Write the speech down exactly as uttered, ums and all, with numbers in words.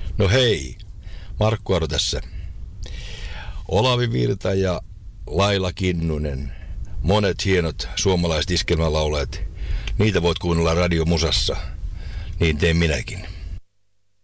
No hei, Markku Aro tässä. Olavi Virta ja Laila Kinnunen, monet hienot suomalaiset iskelmälaulajat, niitä voit kuunnella radiomusassa, niin teen minäkin.